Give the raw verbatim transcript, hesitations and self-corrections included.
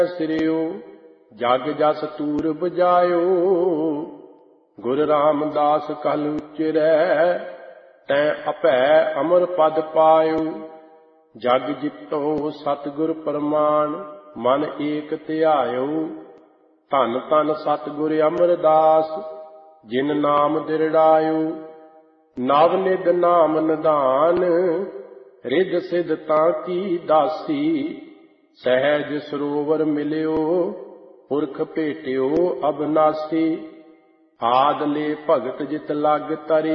ਸਿਰਿਓ ਜਗ ਜਸ ਤੂਰ ਬਜਾਇਓ। ਗੁਰ ਰਾਮਦਾਸ ਕਲ ਉਚਰੈ ਤੈਂ ਅਭੈ ਅਮਰ ਪਦ ਪਾਇਓ। ਜਗ ਜਿਤੋ ਸਤਿਗੁਰ ਪ੍ਰਮਾਣ ਮਨ ਏਕ ਧਿਆਇਓ। ਧੰਨ ਧੰਨ ਸਤਿਗੁਰ ਅਮਰਦਾਸ ਜਿਨ ਨਾਮ ਦਿਰੜਾਇਓ। ਨਵ ਨਿਧ ਨਾਮ ਨਿਧਾਨ ਰਿੱਧ ਸਿੱਧ ਤਾਂ ਕੀ ਦਾਸੀ। ਸਹਿਜ ਸਰੋਵਰ ਮਿਲਿਓ ਪੁਰਖ ਭੇਟਿਓ ਅਬਨਾਸੀ। ਆਦ ਲੈ ਭਗਤ ਜਿਤ ਲਗ ਤਰੀ